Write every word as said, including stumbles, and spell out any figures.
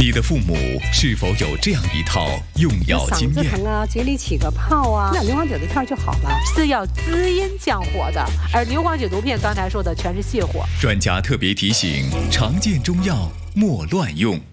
你的父母是否有这样一套用药经验？ 嗓子疼啊，嘴里起个泡啊，那牛黄解毒片就好了。 是要滋阴降火的，而牛黄解毒片刚才说的全是泻火。 专家特别提醒：常见中药莫乱用。